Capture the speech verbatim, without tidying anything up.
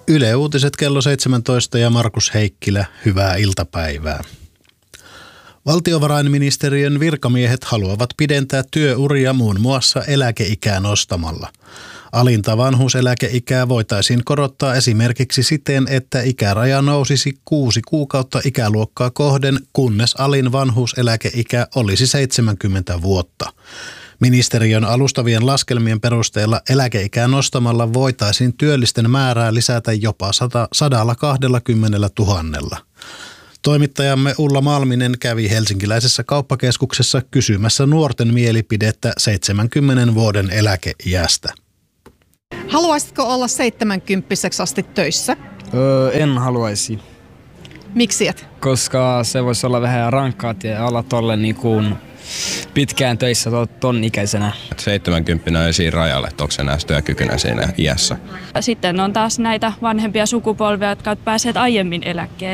Yle Uutiset kello seitsemäntoista ja Markus Heikkilä, hyvää iltapäivää. Valtiovarainministeriön virkamiehet haluavat pidentää työuria muun muassa eläkeikää nostamalla. Alinta vanhuuseläkeikää voitaisiin korottaa esimerkiksi siten, että ikäraja nousisi kuusi kuukautta ikäluokkaa kohden, kunnes alin vanhuuseläkeikä olisi seitsemänkymmentä vuotta. Ministeriön alustavien laskelmien perusteella eläkeikää nostamalla voitaisiin työllisten määrää lisätä jopa sata kaksikymmentä tuhannella. Toimittajamme Ulla Malminen kävi helsinkiläisessä kauppakeskuksessa kysymässä nuorten mielipidettä seitsemänkymmenen vuoden eläkeiästä. Haluaisitko olla seitsemänkymppiseksi asti töissä? Öö, en haluaisi. Miksi et? Koska se voisi olla vähän rankkaa ja olla tolle niin kuin pitkään töissä ton ikäisenä. seitsemänkymmentä ei siinä rajalle, että onko se enää työkykyinen siinä iässä. Sitten on taas näitä vanhempia sukupolvia, jotka pääsevät aiemmin eläkkeelle.